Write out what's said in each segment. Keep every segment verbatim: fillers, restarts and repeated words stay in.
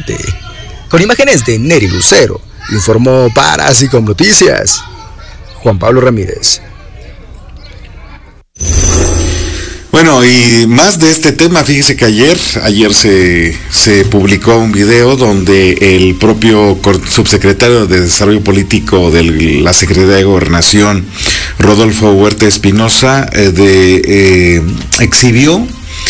Oriente. Con imágenes de Neri Lucero, informó para Sicom Noticias, Juan Pablo Ramírez. Bueno, y más de este tema, fíjese que ayer, ayer se, se publicó un video donde el propio subsecretario de Desarrollo Político de la Secretaría de Gobernación, Rodolfo Huerta Espinosa, eh, de, eh, exhibió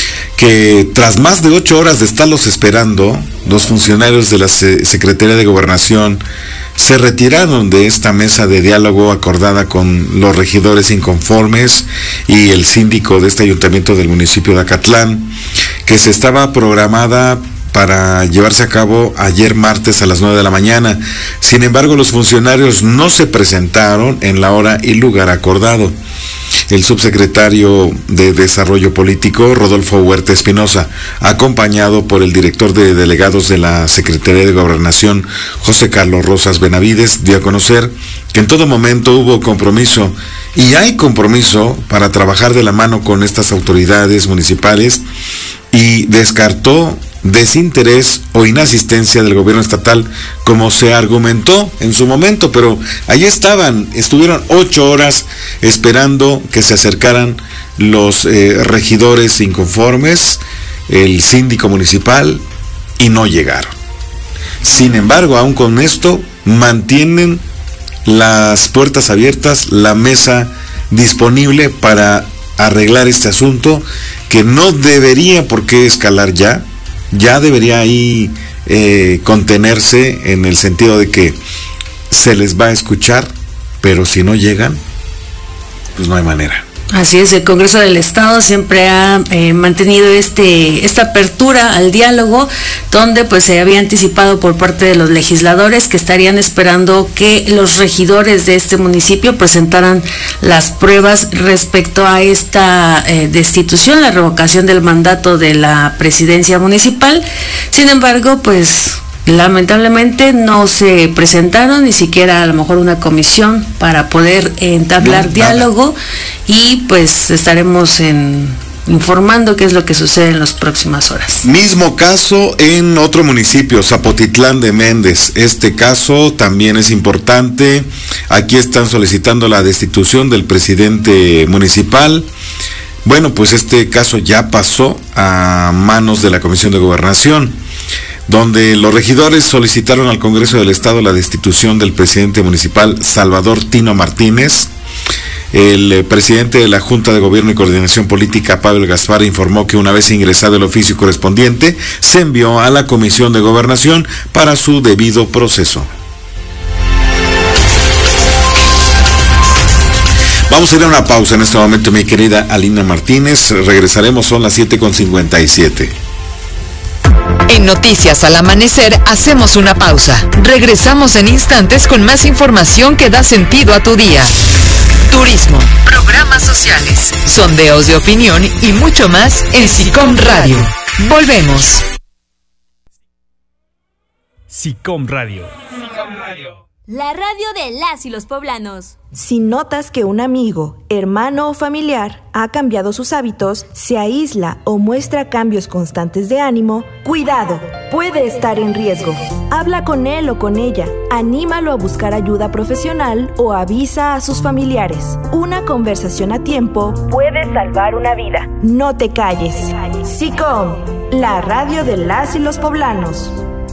que tras más de ocho horas de estarlos esperando, los funcionarios de la Secretaría de Gobernación se retiraron de esta mesa de diálogo acordada con los regidores inconformes y el síndico de este ayuntamiento del municipio de Acatlán, que se estaba programada para llevarse a cabo ayer martes a las nueve de la mañana. Sin embargo, los funcionarios no se presentaron en la hora y lugar acordado. El subsecretario de Desarrollo Político, Rodolfo Huerta Espinosa, acompañado por el director de delegados de la Secretaría de Gobernación, José Carlos Rosas Benavides, dio a conocer que en todo momento hubo compromiso y hay compromiso para trabajar de la mano con estas autoridades municipales, y descartó desinterés o inasistencia del gobierno estatal, como se argumentó en su momento, pero ahí estaban, estuvieron ocho horas esperando que se acercaran los eh, regidores inconformes, el síndico municipal, y no llegaron. Sin embargo, aún con esto, mantienen las puertas abiertas, la mesa disponible para arreglar este asunto, que no debería por qué escalar ya. Ya debería ahí eh, contenerse, en el sentido de que se les va a escuchar, pero si no llegan, pues no hay manera. Así es, el Congreso del Estado siempre ha eh, mantenido este esta apertura al diálogo, donde pues se había anticipado por parte de los legisladores que estarían esperando que los regidores de este municipio presentaran las pruebas respecto a esta eh, destitución, la revocación del mandato de la presidencia municipal. Sin embargo, pues lamentablemente no se presentaron ni siquiera a lo mejor una comisión para poder entablar no, diálogo, y pues estaremos en, informando qué es lo que sucede en las próximas horas. Mismo caso en otro municipio, Zapotitlán de Méndez. Este caso también es importante. Aquí están solicitando la destitución del presidente municipal. Bueno, pues este caso ya pasó a manos de la Comisión de Gobernación, donde los regidores solicitaron al Congreso del Estado la destitución del presidente municipal Salvador Tino Martínez. El eh, presidente de la Junta de Gobierno y Coordinación Política, Pavel Gaspar, informó que una vez ingresado el oficio correspondiente, se envió a la Comisión de Gobernación para su debido proceso. Vamos a ir a una pausa en este momento, mi querida Alina Martínez. Regresaremos, son las siete con cincuenta y siete. En Noticias al Amanecer hacemos una pausa. Regresamos en instantes con más información que da sentido a tu día. Turismo, programas sociales, sondeos de opinión y mucho más en Sicom Radio. Volvemos. Sicom Radio. Sicom Radio. La radio de las y los poblanos. Si notas que un amigo, hermano o familiar ha cambiado sus hábitos, se aísla o muestra cambios constantes de ánimo, cuidado, puede estar en riesgo. Habla con él o con ella, anímalo a buscar ayuda profesional o avisa a sus familiares. Una conversación a tiempo puede salvar una vida. No te calles. Sicom, la radio de las y los poblanos.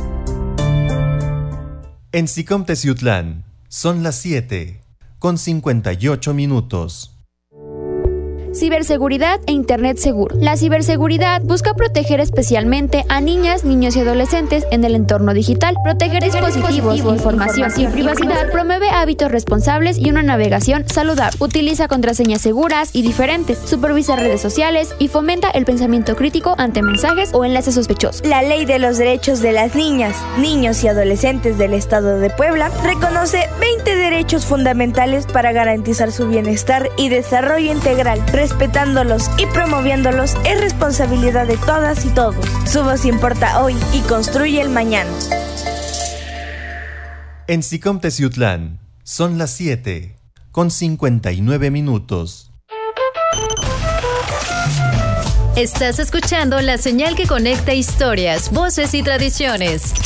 En Sicom Teciutlán son las siete con cincuenta y ocho minutos. Ciberseguridad e Internet seguro. La ciberseguridad busca proteger especialmente a niñas, niños y adolescentes en el entorno digital, proteger dispositivos, información y privacidad, promueve hábitos responsables y una navegación saludable, utiliza contraseñas seguras y diferentes, supervisa redes sociales y fomenta el pensamiento crítico ante mensajes o enlaces sospechosos. La Ley de los Derechos de las Niñas, Niños y Adolescentes del Estado de Puebla reconoce veinte derechos fundamentales para garantizar su bienestar y desarrollo integral. Respetándolos y promoviéndolos es responsabilidad de todas y todos. Su voz importa hoy y construye el mañana. En Sicom Teciutlán son las siete con cincuenta y nueve minutos. Estás escuchando la señal que conecta historias, voces y tradiciones.